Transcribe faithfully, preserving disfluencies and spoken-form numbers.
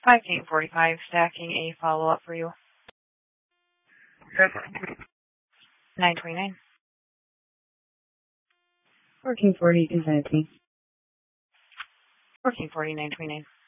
five eight forty-five, stacking a follow-up for you. nine twenty-nine. fourteen forty, Infinity. fourteen forty, nine twenty-nine.